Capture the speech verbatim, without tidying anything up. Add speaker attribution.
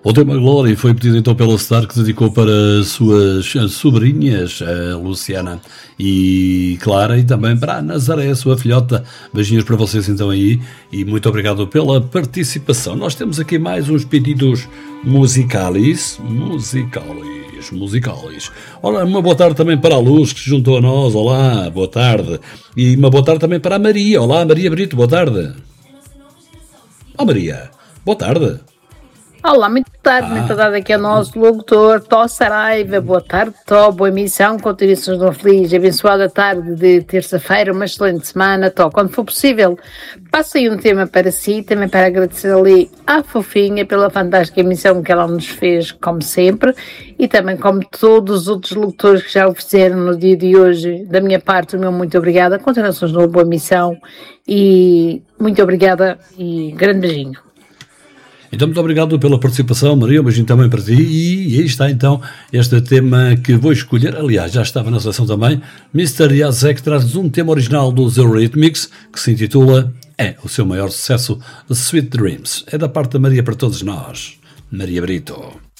Speaker 1: O tema Glória foi pedido então pela Star, que dedicou para as suas sobrinhas, a Luciana e Clara, e também para a Nazaré, a sua filhota. Beijinhos para vocês então aí, e muito obrigado pela participação. Nós temos aqui mais uns pedidos musicais, musicais, musicais. Olá, uma boa tarde também para a Luz, que se juntou a nós. Olá, boa tarde. E uma boa tarde também para a Maria. Olá, Maria Brito, boa tarde. Olá, Maria, boa tarde.
Speaker 2: Olá, muito boa tarde,
Speaker 1: Ah.
Speaker 2: muito tarde aqui ao nosso locutor Tó Saraiva. Boa tarde, Tó, boa emissão, continuações de um feliz e abençoada tarde de terça-feira, uma excelente semana, Tó. Quando for possível, passe aí um tema para si, também para agradecer ali à Fofinha pela fantástica emissão que ela nos fez, como sempre, e também como todos os outros locutores que já o fizeram no dia de hoje. Da minha parte, o meu muito obrigada, continuações de uma boa emissão e muito obrigada e grande beijinho.
Speaker 1: Então, muito obrigado pela participação, Maria, um beijinho também para ti, e aí está então este tema que vou escolher. Aliás, já estava na seleção também. mister Yazek traz-nos um tema original dos Eurythmics que se intitula, é o seu maior sucesso, Sweet Dreams. É da parte da Maria para todos nós, Maria Brito.